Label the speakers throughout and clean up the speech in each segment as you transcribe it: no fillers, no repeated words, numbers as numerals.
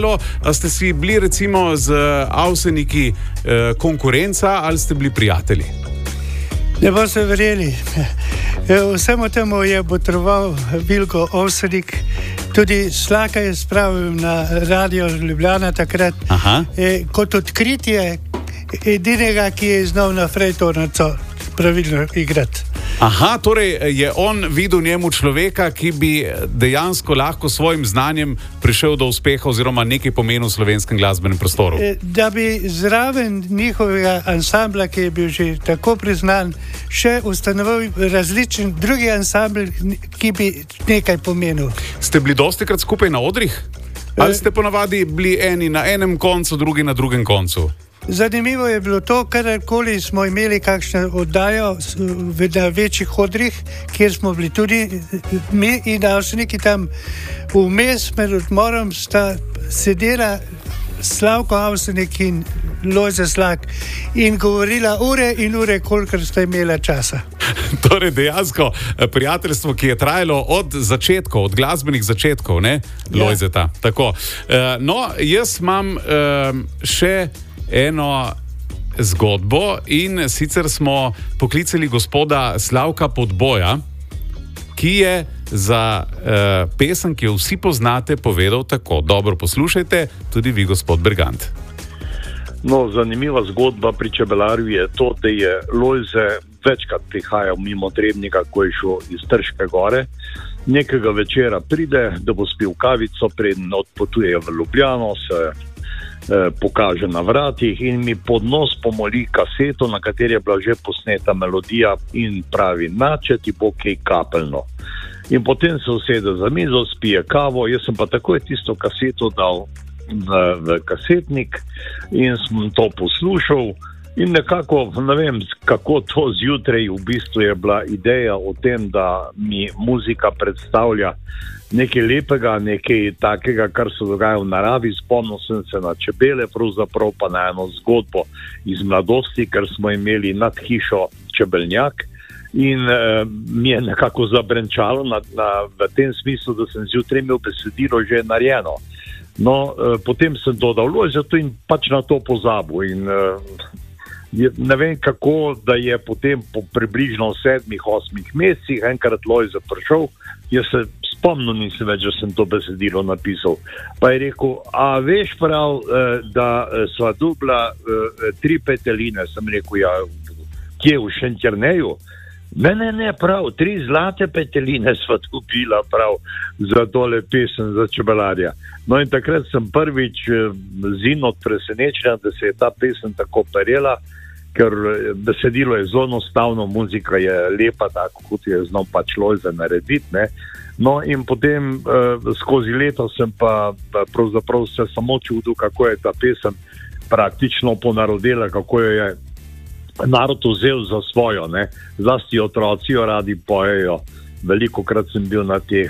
Speaker 1: zanimalo, a ste si bili recimo z Avseniki konkurenca ali ste bili prijatelji?
Speaker 2: Ne boste verjeli. Vsemu temu je botroval Vilko Avsenik. Tudi Slaka je spravil na radio Ljubljana takrat. Kot odkritje edinega, ki je znal na frejtornico pravilno igrati.
Speaker 1: Aha, torej je on videl njemu človeka, ki bi dejansko lahko svojim znanjem prišel do uspeha oziroma nekaj pomenil v slovenskem glasbenem prostoru.
Speaker 2: Da bi zraven njihovega ansambla, ki je bil že tako priznan, še ustanovil različen drugi ansambl, ki bi nekaj pomenil.
Speaker 1: Ste bili dostikrat skupaj na odrih? Ali ste ponavadi bili eni na enem koncu, drugi na drugem koncu?
Speaker 2: Zanimivo je bilo to, kadarkoli smo imeli kakšno oddajo na večjih odrih, kjer smo bili tudi mi in Avseniki tam vmes med odmorom sta sedela Slavko Avsenik in Lojze Slak in govorila ure in ure, kolikor sta imela časa.
Speaker 1: Torej dejansko prijateljstvo, ki je trajalo od začetkov, od glasbenih začetkov, ne, Lojzeta. Tako. No, jaz imam še eno zgodbo in sicer smo poklicali gospoda Slavka Podboja, ki je za pesem, ki jo vsi poznate, povedal tako. Dobro poslušajte, tudi vi, gospod Bergant.
Speaker 3: No, zanimiva zgodba pri Čebelarju je to, da je Lojze večkrat prihajal mimo Trebnjega, ko je šel iz Trške gore. Nekega večera pride, da bo spil kavico, preden odpotuje v Ljubljano, se pokaže na vratih in mi pod nos pomoli kaseto, na kateri je bila že posneta melodija in pravi, nače ti bo kaj kapelno. In potem se usede za mizo, spije kavo, jaz sem pa takoj tisto kaseto dal v kasetnik in sem to poslušal in nekako, ne vem, kako to zjutraj v bistvu je bila ideja o tem, da mi muzika predstavlja nekaj lepega, nekaj takega, kar se dogaja v naravi. Spomnil sem se na čebele, pravzaprav pa na eno zgodbo iz mladosti, ker smo imeli nad hišo čebelnjak in mi je nekako zabrenčalo v tem smislu, da sem zjutraj imel besedilo že narejeno. No, potem sem dodal Lojzetu in pač na to pozabil in ne vem kako, da je potem po približno 7-8 mesecih enkrat Lojze prišel, jaz se spomnil nisem več, da sem to besedilo napisal. Pa je rekel, a veš prav, da sva dubla 3 peteline, sem rekel, ja, kje v Šentjerneju? Ne, prav, 3 zlate peteline sva dobila prav za tole pesem za Čebelarja. No in takrat sem prvič zinot presenečen, da se je ta pesem tako perela, ker besedilo je zelo enostavno, muzika je lepa, tako kot je znal pač Lojze narediti, ne. No in potem skozi leto sem pa pravzaprav se samo čudil, kako je ta pesem praktično ponarodela, kako jo je narod vzel za svojo, ne. Zlasti otroci jo radi pojejo. Velikokrat sem bil na teh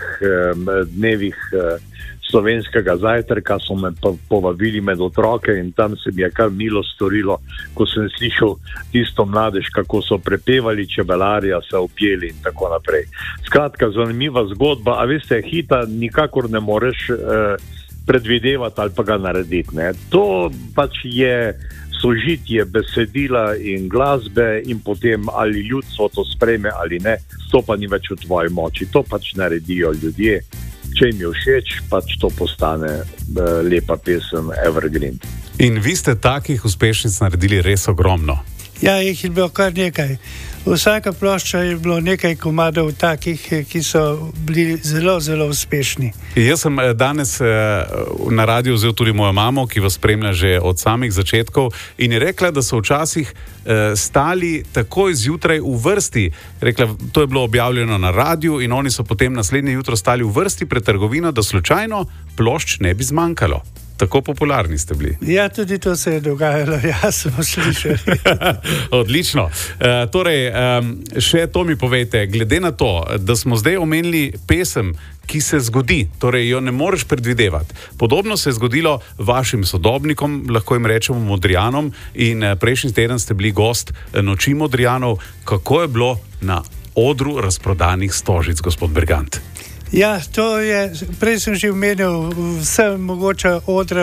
Speaker 3: dnevih slovenskega zajtrka, so me povabili med otroke in tam se mi je kar milo storilo, ko sem slišal tisto mladež, kako so prepevali Čebelarja, se opjeli in tako naprej. Skratka, zanimiva zgodba, a veste, hita nikakor ne moreš predvidevati ali pa ga narediti, ne. To pač je sožitje besedila in glasbe in potem ali ljudstvo to sprejme ali ne, to pa ni več v tvoji moči, to pač naredijo ljudje. Če jim je všeč, pač to postane lepa pesem Evergreen.
Speaker 1: In vi ste takih uspešnic naredili res ogromno.
Speaker 2: Ja, jih je bilo kar nekaj. Vsaka plošča je bilo nekaj komadov takih, ki so bili zelo, zelo uspešni.
Speaker 1: Jaz sem danes na radiju vzel tudi mojo mamo, ki vas spremlja že od samih začetkov in je rekla, da so včasih stali takoj zjutraj v vrsti. Rekla, to je bilo objavljeno na radiju in oni so potem naslednje jutro stali v vrsti pred trgovino, da slučajno plošč ne bi zmanjkalo. Tako popularni ste bili.
Speaker 2: Ja, tudi to se je dogajalo, ja, smo slišali.
Speaker 1: Odlično. Torej, še to mi povejte, glede na to, da smo zdaj omenili pesem, ki se zgodi, torej jo ne moreš predvidevati. Podobno se je zgodilo vašim sodobnikom, lahko jim rečemo Modrijanom, in prejšnji teden ste bili gost Noči Modrijanov. Kako je bilo na odru razprodanih stožic, gospod Bergant?
Speaker 2: Ja, to je, prej sem že omenil vse mogoče odre